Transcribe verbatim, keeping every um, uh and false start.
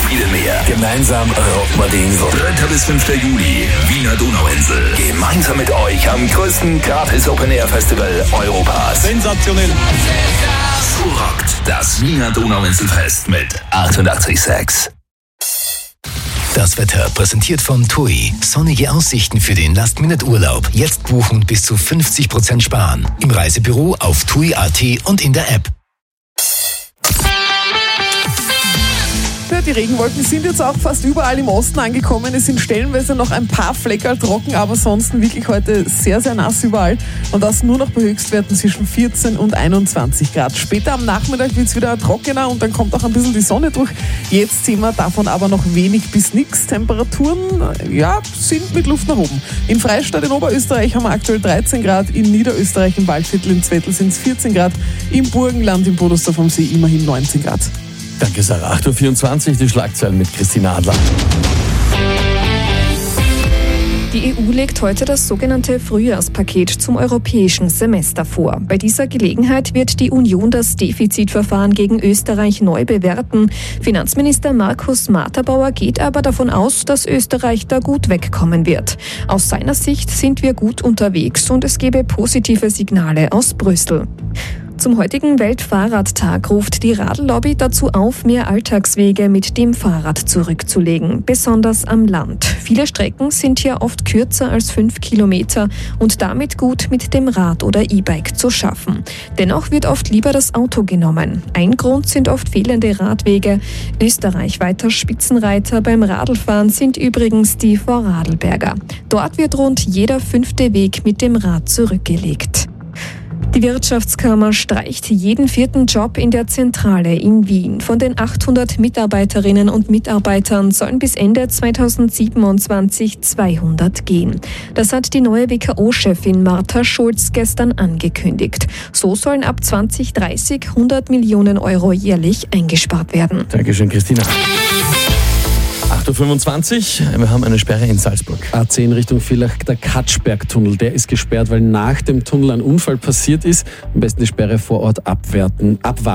viele mehr. Gemeinsam rocken wir den Rummel. dritter bis fünfter Juli, Wiener Donauinsel. Gemeinsam mit euch am größten Gratis-Open-Air-Festival Europas. Sensationell. So rockt das Wiener Donauinselfest mit achtundachtzig Komma sechs. Das Wetter präsentiert von T U I. Sonnige Aussichten für den Last-Minute-Urlaub. Jetzt buchen bis zu fünfzig Prozent sparen. Im Reisebüro, auf tui punkt at und in der App. Ja, die Regenwolken sind jetzt auch fast überall im Osten angekommen. Es sind stellenweise noch ein paar Fleckerl trocken, aber ansonsten wirklich heute sehr, sehr nass überall. Und das nur noch bei Höchstwerten zwischen vierzehn und einundzwanzig Grad. Später am Nachmittag wird es wieder trockener und dann kommt auch ein bisschen die Sonne durch. Jetzt sehen wir davon aber noch wenig bis nichts. Temperaturen, ja, sind mit Luft nach oben. In Freistadt in Oberösterreich haben wir aktuell dreizehn Grad, in Niederösterreich im Waldviertel in Zwettl sind es vierzehn Grad, im Burgenland im Podersdorf am See immerhin neunzehn Grad. Danke, Sarah. acht Uhr vierundzwanzig, die Schlagzeilen mit Christina Adler. Die E U legt heute das sogenannte Frühjahrspaket zum europäischen Semester vor. Bei dieser Gelegenheit wird die Union das Defizitverfahren gegen Österreich neu bewerten. Finanzminister Markus Materbauer geht aber davon aus, dass Österreich da gut wegkommen wird. Aus seiner Sicht sind wir gut unterwegs und es gebe positive Signale aus Brüssel. Zum heutigen Weltfahrradtag ruft die Radllobby dazu auf, mehr Alltagswege mit dem Fahrrad zurückzulegen, besonders am Land. Viele Strecken sind ja oft kürzer als fünf Kilometer und damit gut mit dem Rad oder E-Bike zu schaffen. Dennoch wird oft lieber das Auto genommen. Ein Grund sind oft fehlende Radwege. Österreichweiter Spitzenreiter beim Radlfahren sind übrigens die Vorarlberger. Dort wird rund jeder fünfte Weg mit dem Rad zurückgelegt. Die Wirtschaftskammer streicht jeden vierten Job in der Zentrale in Wien. Von den achthundert Mitarbeiterinnen und Mitarbeitern sollen bis Ende zweitausendsiebenundzwanzig zweihundert gehen. Das hat die neue W K O-Chefin Martha Schulz gestern angekündigt. So sollen ab zwanzig dreißig hundert Millionen Euro jährlich eingespart werden. Dankeschön, Christina. acht Uhr fünfundzwanzig, wir haben eine Sperre in Salzburg. A zehn Richtung Villach, der Katschberg-Tunnel, der ist gesperrt, weil nach dem Tunnel ein Unfall passiert ist. Am besten die Sperre vor Ort abwerten, abwarten.